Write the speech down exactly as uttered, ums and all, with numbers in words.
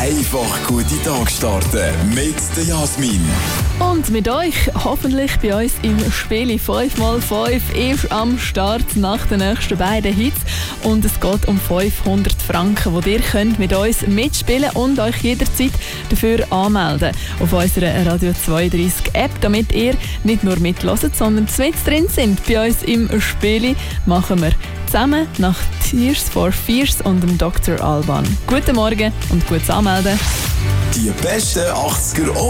Einfach gute Tag starten mit der Jasmin. Und mit euch hoffentlich bei uns im Spiel fünf mal fünf ist am Start nach den nächsten beiden Hits. Und es geht um fünfhundert Franken, die ihr könnt mit uns mitspielen und euch jederzeit dafür anmelden auf unserer Radio zweiunddreißig App, damit ihr nicht nur mithört, sondern mit drin sind. Bei uns im Spiel machen wir zusammen nach Tears for Fears und dem Doktor Alban. Guten Morgen und gutes Anmelden. Die besten achtziger